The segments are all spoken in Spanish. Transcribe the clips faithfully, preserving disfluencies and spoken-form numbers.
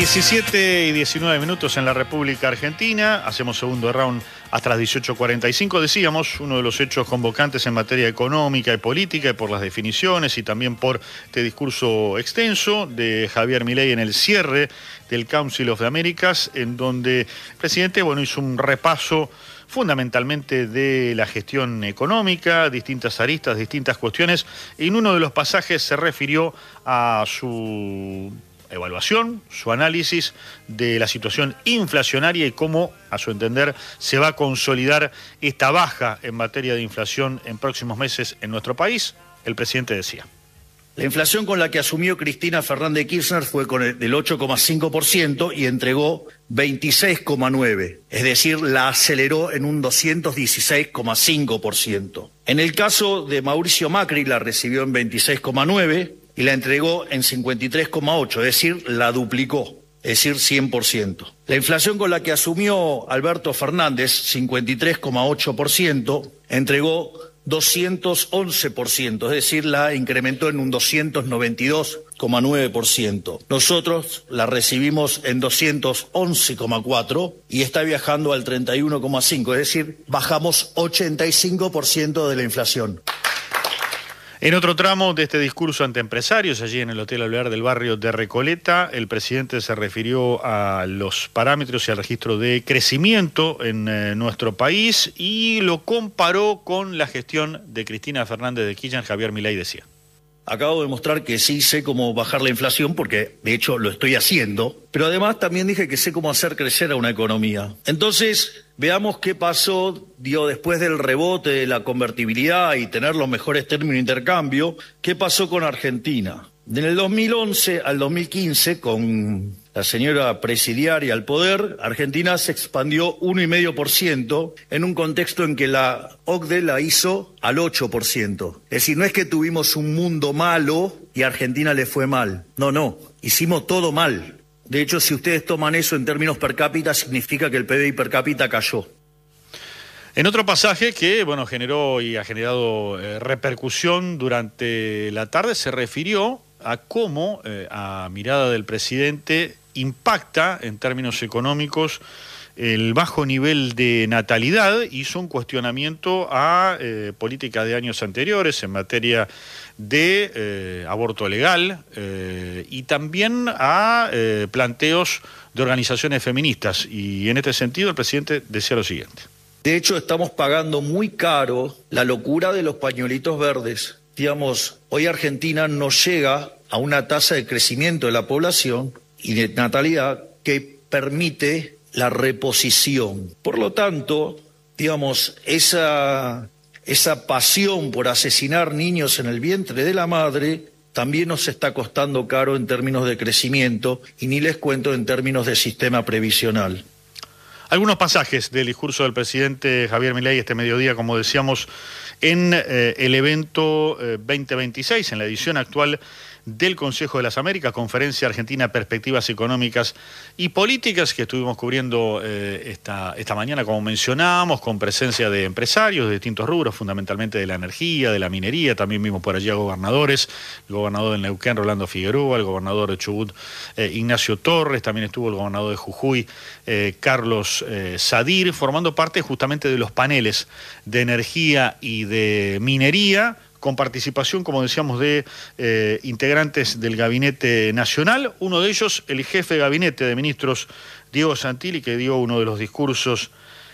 diecisiete y diecinueve minutos en la República Argentina. Hacemos segundo round hasta las dieciocho cuarenta y cinco. Decíamos, uno de los hechos convocantes en materia económica y política, y por las definiciones y también por este discurso extenso de Javier Milei en el cierre del Council of the Americas, en donde el presidente, bueno, hizo un repaso fundamentalmente de la gestión económica, distintas aristas, distintas cuestiones. En uno de los pasajes se refirió a su evaluación, su análisis de la situación inflacionaria y cómo, a su entender, se va a consolidar esta baja en materia de inflación en próximos meses en nuestro país. El presidente decía: la inflación con la que asumió Cristina Fernández de Kirchner fue con el, del ocho coma cinco por ciento y entregó veintiséis coma nueve por ciento, es decir, la aceleró en un doscientos dieciséis coma cinco por ciento. En el caso de Mauricio Macri la recibió en veintiséis coma nueve por ciento y la entregó en cincuenta y tres coma ocho por ciento, es decir, la duplicó, es decir, cien por ciento. La inflación con la que asumió Alberto Fernández, cincuenta y tres coma ocho por ciento, entregó doscientos once por ciento, es decir, la incrementó en un doscientos noventa y dos coma nueve por ciento. Nosotros la recibimos en doscientos once coma cuatro por ciento y está viajando al treinta y uno coma cinco por ciento, es decir, bajamos ochenta y cinco por ciento de la inflación. En otro tramo de este discurso ante empresarios, allí en el Hotel Alvear del barrio de Recoleta, el presidente se refirió a los parámetros y al registro de crecimiento en eh, nuestro país y lo comparó con la gestión de Cristina Fernández de Kirchner. Javier Milei decía: acabo de mostrar que sí sé cómo bajar la inflación, porque de hecho lo estoy haciendo, pero además también dije que sé cómo hacer crecer a una economía. Entonces, veamos qué pasó, digo, después del rebote de la convertibilidad y tener los mejores términos de intercambio, qué pasó con Argentina. En el dos mil once al dos mil quince, con la señora presidiaria al poder, Argentina se expandió uno coma cinco por ciento en un contexto en que la O C D E la hizo al ocho por ciento. Es decir, no es que tuvimos un mundo malo y a Argentina le fue mal. No, no, hicimos todo mal. De hecho, si ustedes toman eso en términos per cápita, significa que el P B I per cápita cayó. En otro pasaje que, bueno, generó y ha generado eh, repercusión durante la tarde, se refirió a cómo, eh, a mirada del presidente, impacta en términos económicos el bajo nivel de natalidad. Hizo un cuestionamiento a eh, políticas de años anteriores en materia de eh, aborto legal eh, y también a eh, planteos de organizaciones feministas. Y en este sentido el presidente decía lo siguiente: de hecho, estamos pagando muy caro la locura de los pañuelitos verdes. Digamos, hoy Argentina no llega a una tasa de crecimiento de la población y de natalidad que permite la reposición. Por lo tanto, digamos, esa, esa pasión por asesinar niños en el vientre de la madre también nos está costando caro en términos de crecimiento, y ni les cuento en términos de sistema previsional. Algunos pasajes del discurso del presidente Javier Milei este mediodía, como decíamos, en eh, el evento eh, veinte veintiséis, en la edición actual del Consejo de las Américas, Conferencia Argentina Perspectivas Económicas y Políticas, que estuvimos cubriendo eh, esta, esta mañana, como mencionábamos, con presencia de empresarios de distintos rubros, fundamentalmente de la energía, de la minería. También vimos por allí a gobernadores, el gobernador de Neuquén, Rolando Figueroa, el gobernador de Chubut, eh, Ignacio Torres, también estuvo el gobernador de Jujuy, eh, Carlos eh, Sadir, formando parte justamente de los paneles de energía y de minería, con participación, como decíamos, de eh, integrantes del Gabinete Nacional. Uno de ellos, el jefe de Gabinete de Ministros, Diego Santilli, que dio uno de los discursos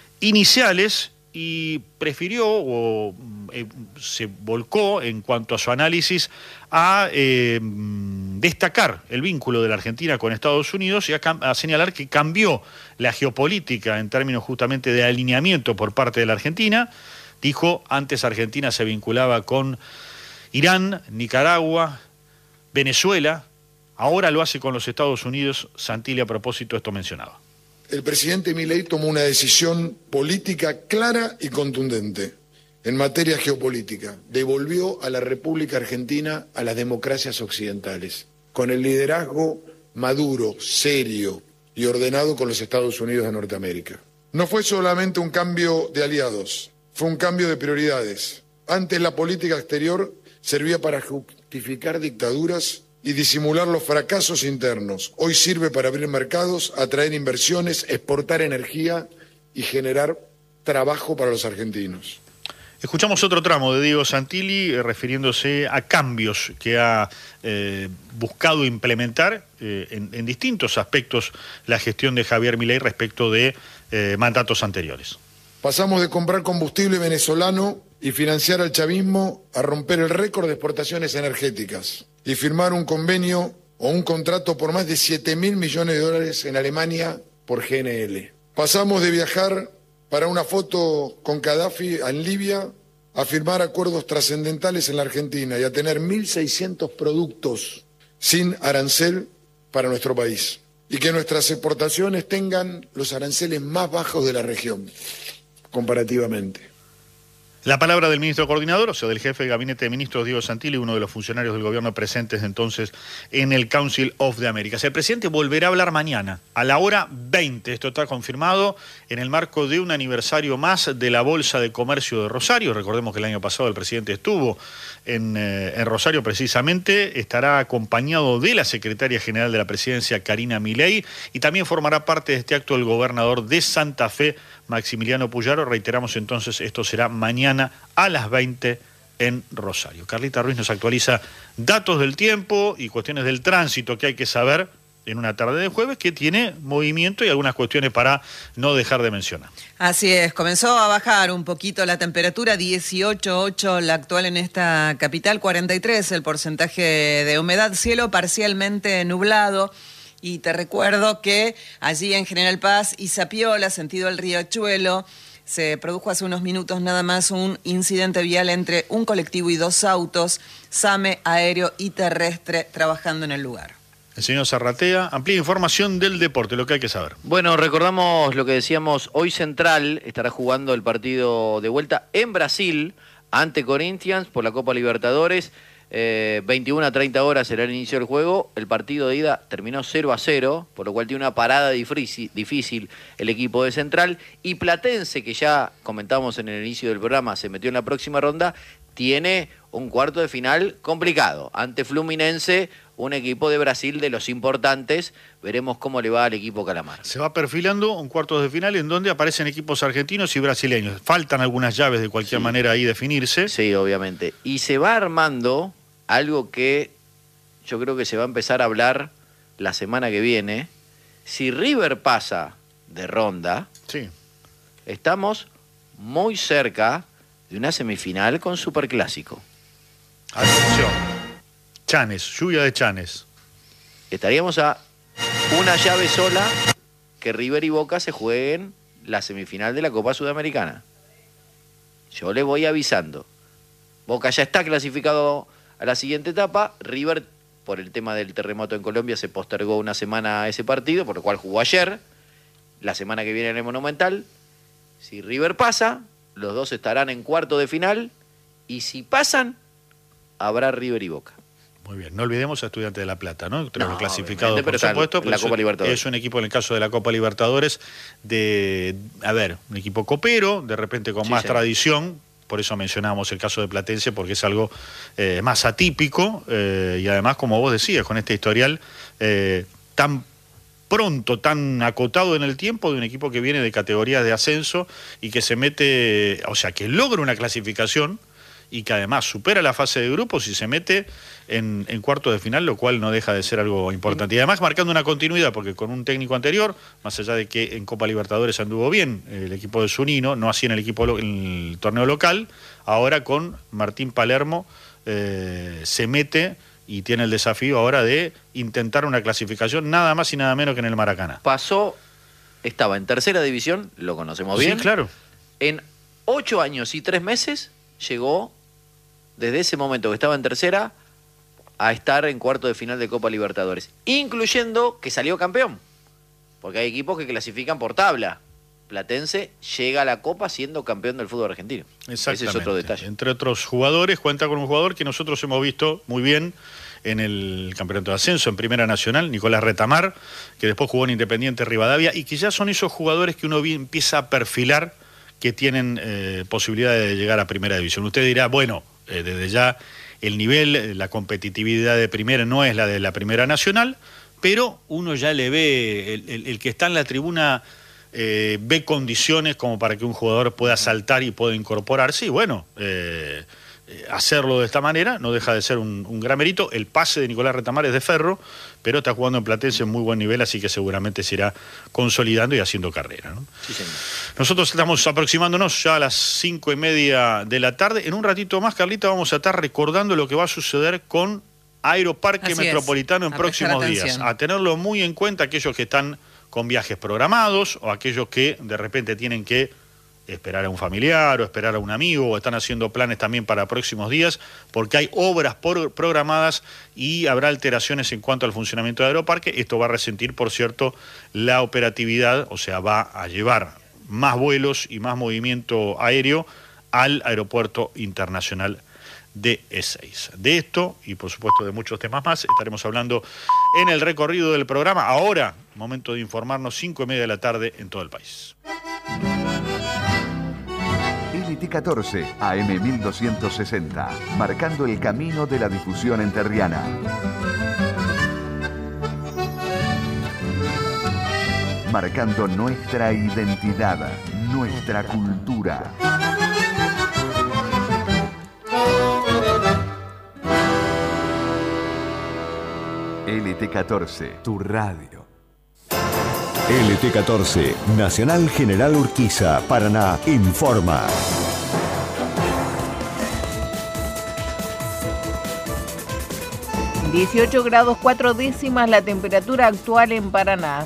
iniciales y prefirió o eh, se volcó en cuanto a su análisis a eh, destacar el vínculo de la Argentina con Estados Unidos y a, a señalar que cambió la geopolítica en términos justamente de alineamiento por parte de la Argentina. Dijo, antes Argentina se vinculaba con Irán, Nicaragua, Venezuela, ahora lo hace con los Estados Unidos. Santilli, a propósito, esto mencionaba: el presidente Milei tomó una decisión política clara y contundente en materia geopolítica. Devolvió a la República Argentina a las democracias occidentales, con el liderazgo maduro, serio y ordenado con los Estados Unidos de Norteamérica. No fue solamente un cambio de aliados, fue un cambio de prioridades. Antes la política exterior servía para justificar dictaduras y disimular los fracasos internos. Hoy sirve para abrir mercados, atraer inversiones, exportar energía y generar trabajo para los argentinos. Escuchamos otro tramo de Diego Santilli eh, refiriéndose a cambios que ha eh, buscado implementar eh, en, en distintos aspectos la gestión de Javier Milei respecto de eh, mandatos anteriores. Pasamos de comprar combustible venezolano y financiar al chavismo a romper el récord de exportaciones energéticas y firmar un convenio o un contrato por más de siete mil millones de dólares en Alemania por G N L. Pasamos de viajar para una foto con Gaddafi en Libia a firmar acuerdos trascendentales en la Argentina y a tener mil seiscientos productos sin arancel para nuestro país. Y que nuestras exportaciones tengan los aranceles más bajos de la región, comparativamente. La palabra del ministro coordinador, o sea, del jefe de gabinete de ministros, Diego Santilli, uno de los funcionarios del gobierno presentes entonces en el Council of the Americas. El presidente volverá a hablar mañana, a la hora veinte. Esto está confirmado en el marco de un aniversario más de la Bolsa de Comercio de Rosario. Recordemos que el año pasado el presidente estuvo en, eh, en Rosario precisamente. Estará acompañado de la secretaria general de la presidencia, Karina Milei, y también formará parte de este acto el gobernador de Santa Fe, Maximiliano Puyaro. Reiteramos entonces, esto será mañana a las veinte en Rosario. Carlita Ruiz nos actualiza datos del tiempo y cuestiones del tránsito que hay que saber en una tarde de jueves que tiene movimiento y algunas cuestiones para no dejar de mencionar. Así es, comenzó a bajar un poquito la temperatura, dieciocho punto ocho la actual en esta capital, cuarenta y tres el porcentaje de humedad, cielo parcialmente nublado. Y te recuerdo que allí en General Paz y Zapiola, sentido el Riachuelo, se produjo hace unos minutos nada más un incidente vial entre un colectivo y dos autos, SAME aéreo y terrestre, trabajando en el lugar. El señor Zarratea, amplía información del deporte, lo que hay que saber. Bueno, recordamos lo que decíamos, hoy Central estará jugando el partido de vuelta en Brasil ante Corinthians por la Copa Libertadores. Eh, veintiuna a treinta horas será el inicio del juego. El partido de ida terminó cero a cero, por lo cual tiene una parada difícil, difícil el equipo de Central. Y Platense, que ya comentamos en el inicio del programa, se metió en la próxima ronda, tiene un cuarto de final complicado. Ante Fluminense, un equipo de Brasil de los importantes. Veremos cómo le va al equipo Calamar. Se va perfilando un cuarto de final en donde aparecen equipos argentinos y brasileños. Faltan algunas llaves de cualquier Sí. manera ahí definirse. Sí, obviamente. Y se va armando algo que yo creo que se va a empezar a hablar la semana que viene. Si River pasa de ronda, Sí. estamos muy cerca de una semifinal con Superclásico. Atención. Chanes, lluvia de Chanes. Estaríamos a una llave sola que River y Boca se jueguen la semifinal de la Copa Sudamericana. Yo le voy avisando. Boca ya está clasificado a la siguiente etapa. River, por el tema del terremoto en Colombia, se postergó una semana a ese partido, por lo cual jugó ayer. La semana que viene en el Monumental. Si River pasa, los dos estarán en cuarto de final. Y si pasan, habrá River y Boca. Muy bien, no olvidemos a Estudiantes de La Plata, ¿no? Tenemos No, clasificado, obviamente, por pero está supuesto, en pero la es Copa un- Libertadores. es un equipo, en el caso de la Copa Libertadores, de, a ver, un equipo copero, de repente con Sí, más sí. tradición, por eso mencionamos el caso de Platense, porque es algo eh, más atípico, eh, y además, como vos decías, con este historial eh, tan pronto, tan acotado en el tiempo, de un equipo que viene de categorías de ascenso y que se mete, o sea, que logra una clasificación y que además supera la fase de grupos y se mete en, en cuarto de final, lo cual no deja de ser algo importante. Y además marcando una continuidad, porque con un técnico anterior, más allá de que en Copa Libertadores anduvo bien el equipo de Zunino, no así en el equipo lo- en el torneo local, ahora con Martín Palermo eh, se mete y tiene el desafío ahora de intentar una clasificación nada más y nada menos que en el Maracaná. Pasó, estaba en tercera división, lo conocemos bien. Sí, claro. En ocho años y tres meses llegó, desde ese momento que estaba en tercera, a estar en cuarto de final de Copa Libertadores. Incluyendo que salió campeón. Porque hay equipos que clasifican por tabla. Platense llega a la Copa siendo campeón del fútbol argentino. Ese es otro detalle. Entre otros jugadores, cuenta con un jugador que nosotros hemos visto muy bien en el Campeonato de Ascenso, en Primera Nacional, Nicolás Retamar, que después jugó en Independiente Rivadavia, y que ya son esos jugadores que uno vi- empieza a perfilar que tienen eh, posibilidad de llegar a Primera División. Usted dirá, bueno, eh, desde ya el nivel, la competitividad de primera no es la de la Primera Nacional, pero uno ya le ve, el, el, el que está en la tribuna eh, ve condiciones como para que un jugador pueda saltar y pueda incorporarse, y bueno, eh, hacerlo de esta manera no deja de ser un, un gran mérito. El pase de Nicolás Retamar es de ferro, pero está jugando en Platense en muy buen nivel, así que seguramente se irá consolidando y haciendo carrera, ¿no? Sí, señor. Nosotros estamos aproximándonos ya a las cinco y media de la tarde. En un ratito más, Carlita, vamos a estar recordando lo que va a suceder con Aeroparque Así Metropolitano es. en próximos días. A tenerlo muy en cuenta aquellos que están con viajes programados o aquellos que de repente tienen que esperar a un familiar o esperar a un amigo o están haciendo planes también para próximos días, porque hay obras por, programadas y habrá alteraciones en cuanto al funcionamiento de Aeroparque. Esto va a resentir, por cierto, la operatividad, o sea, va a llevar más vuelos y más movimiento aéreo al Aeropuerto Internacional de Ezeiza. De esto y por supuesto de muchos temas más estaremos hablando en el recorrido del programa. Ahora, momento de informarnos, cinco y media de la tarde en todo el país. L T catorce, A M mil doscientos sesenta, marcando el camino de la difusión entrerriana. Marcando nuestra identidad, nuestra cultura. L T catorce, tu radio. L T catorce, Nacional General Urquiza, Paraná, informa. dieciocho grados cuatro décimas la temperatura actual en Paraná.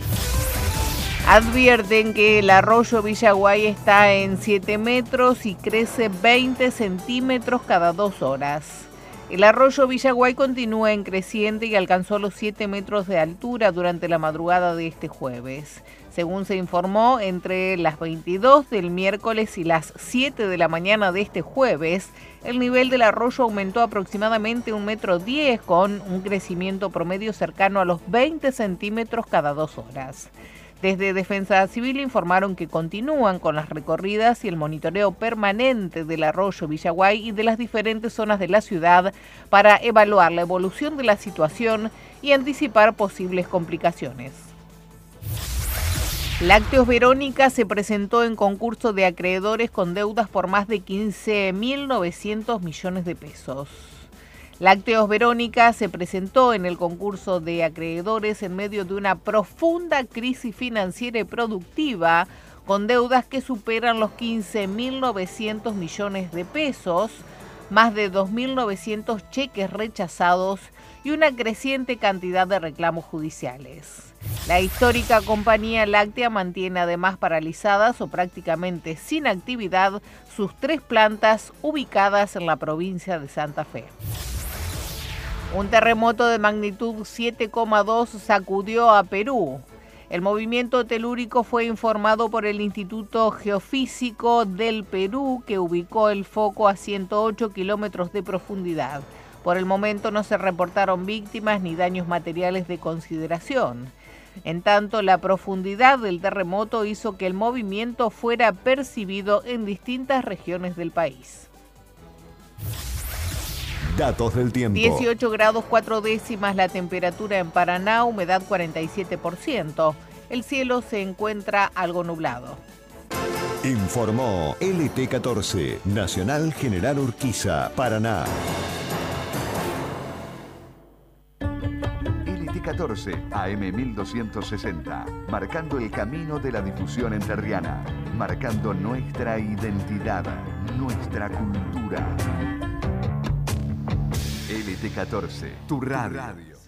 Advierten que el arroyo Villaguay está en siete metros y crece veinte centímetros cada dos horas. El arroyo Villaguay continúa en creciente y alcanzó los siete metros de altura durante la madrugada de este jueves. Según se informó, entre las veintidós del miércoles y las siete de la mañana de este jueves, el nivel del arroyo aumentó aproximadamente un metro diez, con un crecimiento promedio cercano a los veinte centímetros cada dos horas. Desde Defensa Civil informaron que continúan con las recorridas y el monitoreo permanente del arroyo Villaguay y de las diferentes zonas de la ciudad para evaluar la evolución de la situación y anticipar posibles complicaciones. Lácteos Verónica se presentó en concurso de acreedores con deudas por más de quince mil novecientos millones de pesos. Lácteos Verónica se presentó en el concurso de acreedores en medio de una profunda crisis financiera y productiva, con deudas que superan los quince mil novecientos millones de pesos, más de dos mil novecientos cheques rechazados y una creciente cantidad de reclamos judiciales. La histórica compañía láctea mantiene además paralizadas o prácticamente sin actividad sus tres plantas ubicadas en la provincia de Santa Fe. Un terremoto de magnitud siete coma dos sacudió a Perú. El movimiento telúrico fue informado por el Instituto Geofísico del Perú, que ubicó el foco a ciento ocho kilómetros de profundidad. Por el momento no se reportaron víctimas ni daños materiales de consideración. En tanto, la profundidad del terremoto hizo que el movimiento fuera percibido en distintas regiones del país. Datos del tiempo. dieciocho grados cuatro décimas la temperatura en Paraná, humedad cuarenta y siete por ciento. El cielo se encuentra algo nublado. Informó L T catorce, Nacional General Urquiza, Paraná. L T catorce, A M mil doscientos sesenta, marcando el camino de la difusión entrerriana, marcando nuestra identidad, nuestra cultura. L T catorce, tu radio.